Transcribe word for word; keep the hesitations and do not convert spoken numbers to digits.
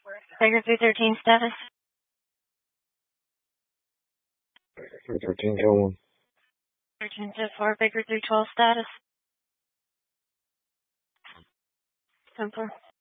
Baker three thirteen status. three thirteen, kill one. thirteen to four, Baker three twelve status. ten four.